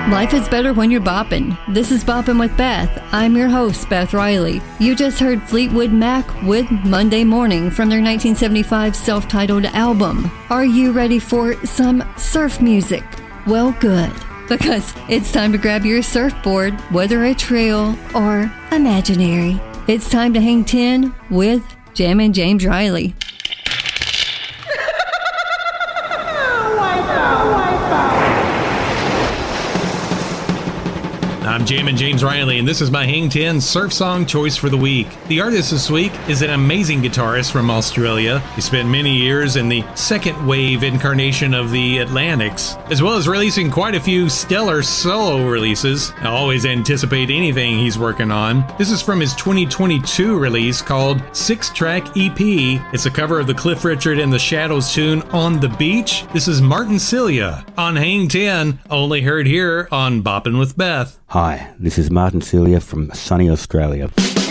Life is better when you're bopping. This is Boppin' with Beth. I'm your host, Beth Riley. You just heard Fleetwood Mac with Monday Morning from their 1975 self-titled album. Are you ready for some surf music? Well, good. Because it's time to grab your surfboard, whether a trail or imaginary. It's time to hang 10 with Jammin' James Riley. I'm Jammin' James Riley, and this is my Hang 10 Surf Song Choice for the Week. The artist this week is an amazing guitarist from Australia. He spent many years in the second wave incarnation of the Atlantics, as well as releasing quite a few stellar solo releases. I always anticipate anything he's working on. This is from his 2022 release called 6-Track EP. It's a cover of the Cliff Richard and the Shadows tune On the Beach. This is Martin Cilia on Hang 10, only heard here on Boppin' with Beth. Hi, this is Martin Cilia from sunny Australia.